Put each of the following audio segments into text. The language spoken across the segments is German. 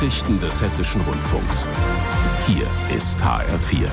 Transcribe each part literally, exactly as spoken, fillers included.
Nachrichten des Hessischen Rundfunks. Hier ist H R vier.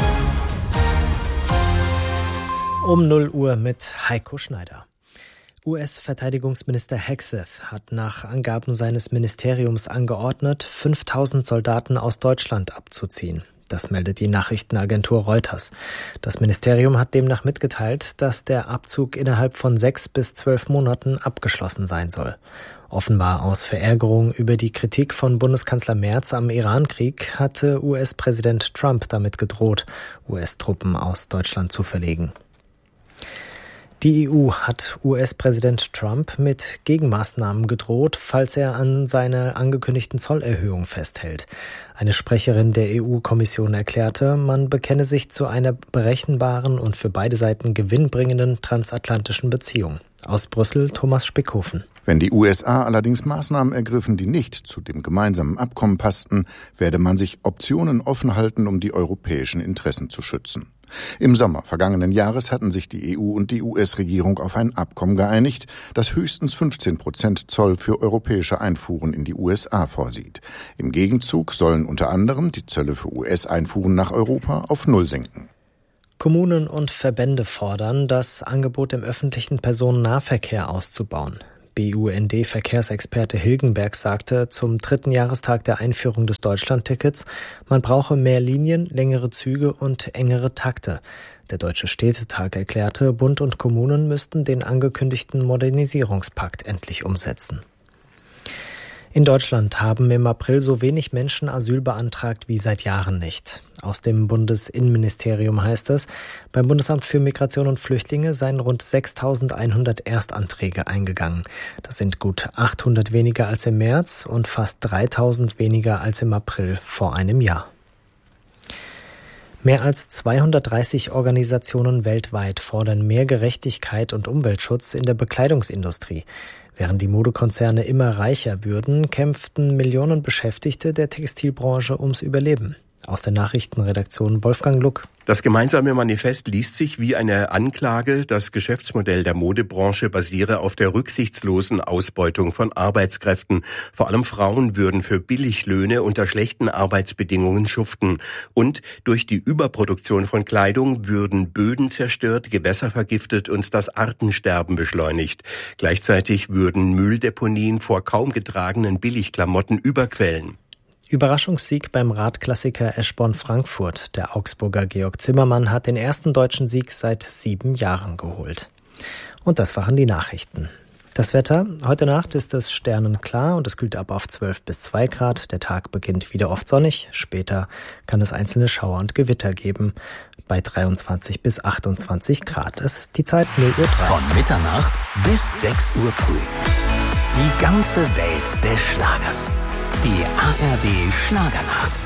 Um null Uhr mit Heiko Schneider. U S-Verteidigungsminister Hegseth hat nach Angaben seines Ministeriums angeordnet, fünftausend Soldaten aus Deutschland abzuziehen. Das meldet die Nachrichtenagentur Reuters. Das Ministerium hat demnach mitgeteilt, dass der Abzug innerhalb von sechs bis zwölf Monaten abgeschlossen sein soll. Offenbar aus Verärgerung über die Kritik von Bundeskanzler Merz am Iran-Krieg hatte U S-Präsident Trump damit gedroht, U S-Truppen aus Deutschland zu verlegen. Die E U hat U S-Präsident Trump mit Gegenmaßnahmen gedroht, falls er an seiner angekündigten Zollerhöhung festhält. Eine Sprecherin der E U-Kommission erklärte, man bekenne sich zu einer berechenbaren und für beide Seiten gewinnbringenden transatlantischen Beziehung. Aus Brüssel Thomas Spickhofen. Wenn die U S A allerdings Maßnahmen ergriffen, die nicht zu dem gemeinsamen Abkommen passten, werde man sich Optionen offen halten, um die europäischen Interessen zu schützen. Im Sommer vergangenen Jahres hatten sich die E U und die U S-Regierung auf ein Abkommen geeinigt, das höchstens fünfzehn Prozent Zoll für europäische Einfuhren in die U S A vorsieht. Im Gegenzug sollen unter anderem die Zölle für U S-Einfuhren nach Europa auf Null sinken. Kommunen und Verbände fordern, das Angebot im öffentlichen Personennahverkehr auszubauen. B U N D-Verkehrsexperte Hilgenberg sagte zum dritten Jahrestag der Einführung des Deutschlandtickets, man brauche mehr Linien, längere Züge und engere Takte. Der Deutsche Städtetag erklärte, Bund und Kommunen müssten den angekündigten Modernisierungspakt endlich umsetzen. In Deutschland haben im April so wenig Menschen Asyl beantragt wie seit Jahren nicht. Aus dem Bundesinnenministerium heißt es, beim Bundesamt für Migration und Flüchtlinge seien rund sechstausendeinhundert Erstanträge eingegangen. Das sind gut achthundert weniger als im März und fast dreitausend weniger als im April vor einem Jahr. Mehr als zweihundertdreißig Organisationen weltweit fordern mehr Gerechtigkeit und Umweltschutz in der Bekleidungsindustrie. Während die Modekonzerne immer reicher würden, kämpften Millionen Beschäftigte der Textilbranche ums Überleben. Aus der Nachrichtenredaktion Wolfgang Luck. Das gemeinsame Manifest liest sich wie eine Anklage, das Geschäftsmodell der Modebranche basiere auf der rücksichtslosen Ausbeutung von Arbeitskräften. Vor allem Frauen würden für Billiglöhne unter schlechten Arbeitsbedingungen schuften. Und durch die Überproduktion von Kleidung würden Böden zerstört, Gewässer vergiftet und das Artensterben beschleunigt. Gleichzeitig würden Mülldeponien vor kaum getragenen Billigklamotten überquellen. Überraschungssieg beim Radklassiker Eschborn-Frankfurt. Der Augsburger Georg Zimmermann hat den ersten deutschen Sieg seit sieben Jahren geholt. Und das waren die Nachrichten. Das Wetter. Heute Nacht ist es sternenklar und es kühlt ab auf zwölf bis zwei Grad. Der Tag beginnt wieder oft sonnig. Später kann es einzelne Schauer und Gewitter geben. Bei dreiundzwanzig bis achtundzwanzig Grad. Es ist die Zeit null Uhr drei. Von Mitternacht bis sechs Uhr früh. Die ganze Welt des Schlagers. Die A R D Schlagernacht.